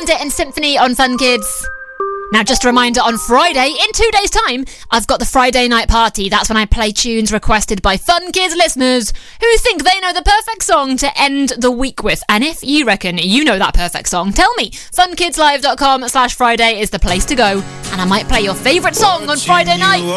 Bandit and Symphony on Fun Kids. Now, just a reminder, on Friday, in 2 days' time, I've got the Friday night party. That's when I play tunes requested by Fun Kids listeners who think they know the perfect song to end the week with. And if you reckon you know that perfect song, tell me. funkidslive.com/Friday is the place to go. And I might play your favourite song on Friday night.